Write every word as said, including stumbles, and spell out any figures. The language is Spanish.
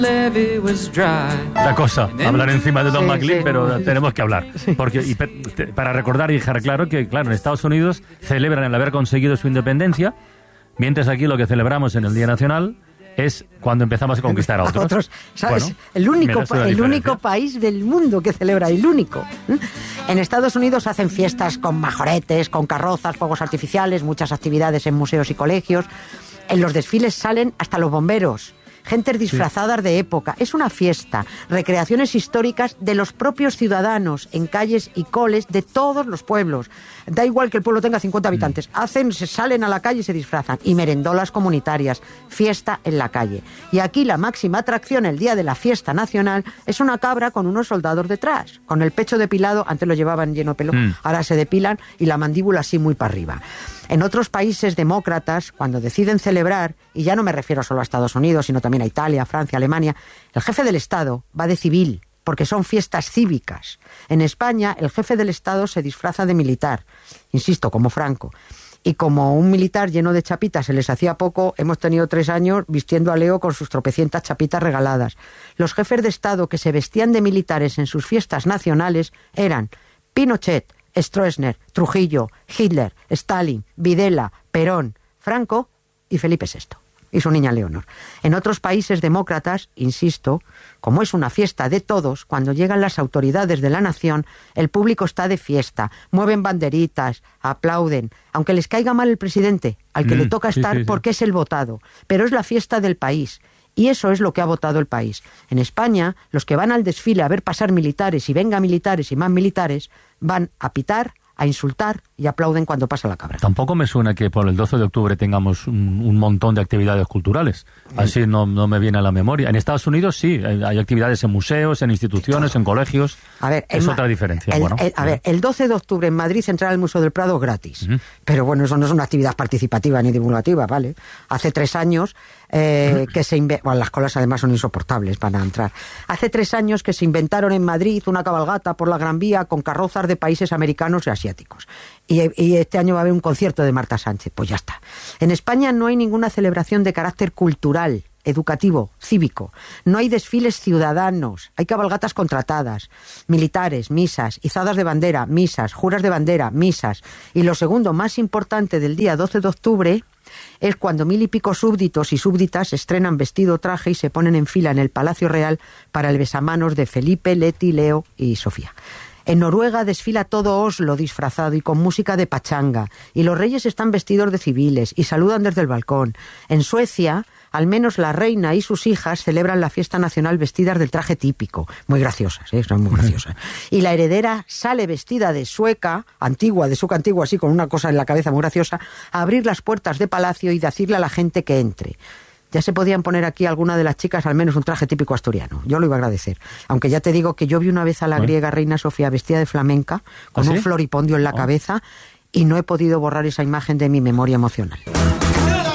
La cosa, hablar encima de Don Sí, McLean, sí. pero tenemos que hablar. Sí. Porque, y pe- te- para recordar y dejar claro que, claro, en Estados Unidos celebran el haber conseguido su independencia, mientras aquí lo que celebramos en el Día Nacional es cuando empezamos a conquistar a otros. Otros, ¿sabes? Bueno, el único, mira, esa es la el diferencia. único país del mundo que celebra, el único. ¿eh? En Estados Unidos hacen fiestas con majoretes, con carrozas, fuegos artificiales, muchas actividades en museos y colegios. En los desfiles salen hasta los bomberos. Gentes disfrazadas de época. Es una fiesta. Recreaciones históricas de los propios ciudadanos en calles y coles de todos los pueblos. Da igual que el pueblo tenga cincuenta habitantes. Hacen, se salen a la calle y se disfrazan. Y merendolas comunitarias. Fiesta en la calle. Y aquí la máxima atracción el día de la fiesta nacional es una cabra con unos soldados detrás. Con el pecho depilado. Antes lo llevaban lleno de pelo. Mm. Ahora se depilan y la mandíbula así muy para arriba. En otros países demócratas, cuando deciden celebrar, y ya no me refiero solo a Estados Unidos, sino también a Italia, Francia, Alemania, el jefe del Estado va de civil, porque son fiestas cívicas. En España, el jefe del Estado se disfraza de militar, insisto, como Franco. Y como un militar lleno de chapitas se les hacía poco, hemos tenido tres años vistiendo a Leo con sus tropecientas chapitas regaladas. Los jefes de Estado que se vestían de militares en sus fiestas nacionales eran Pinochet, Stroessner, Trujillo, Hitler, Stalin, Videla, Perón, Franco y Felipe sexto. Y su niña Leonor. En otros países demócratas, insisto, como es una fiesta de todos, cuando llegan las autoridades de la nación, el público está de fiesta, mueven banderitas, aplauden, aunque les caiga mal el presidente, al que Mm, le toca sí, estar sí, sí. porque es el votado. Pero es la fiesta del país. Y eso es lo que ha votado el país. En España, los que van al desfile a ver pasar militares y venga militares y más militares, van a pitar, a insultar y aplauden cuando pasa la cabra. Tampoco me suena que por el doce de octubre tengamos un, un montón de actividades culturales. Así no, no me viene a la memoria. En Estados Unidos sí, hay hay actividades en museos, en instituciones, en colegios. A ver, es en otra Ma- diferencia. el- bueno, el- a ver, el doce de octubre en Madrid entrar al Museo del Prado gratis. Ujú. Pero bueno, eso no es una actividad participativa ni divulgativa, ¿vale? Hace tres años eh, que se inve- bueno, las colas además son insoportables para entrar. Hace tres años que se inventaron en Madrid una cabalgata por la Gran Vía con carrozas de países americanos y asiáticos. Y, y este año va a haber un concierto de Marta Sánchez. Pues ya está. En España no hay ninguna celebración de carácter cultural, educativo, cívico. No hay desfiles ciudadanos, hay cabalgatas contratadas, militares, misas, izadas de bandera, misas, juras de bandera, misas. Y lo segundo más importante del día doce de octubre es cuando mil y pico súbditos y súbditas estrenan vestido, traje y se ponen en fila en el Palacio Real para el besamanos de Felipe, Leti, Leo y Sofía. En Noruega desfila todo Oslo disfrazado y con música de pachanga, y los reyes están vestidos de civiles y saludan desde el balcón. En Suecia, al menos la reina y sus hijas celebran la fiesta nacional vestidas del traje típico. Muy graciosas, ¿eh? Son muy graciosas. Y la heredera sale vestida de sueca, antigua, de sueca antigua, así con una cosa en la cabeza muy graciosa, a abrir las puertas de palacio y decirle a la gente que entre. Ya se podían poner aquí alguna de las chicas al menos un traje típico asturiano. Yo lo iba a agradecer. Aunque ya te digo que yo vi una vez a la ¿Eh? griega reina Sofía vestida de flamenca, con ¿Ah, sí? un floripondio en la Oh. cabeza, y no he podido borrar esa imagen de mi memoria emocional.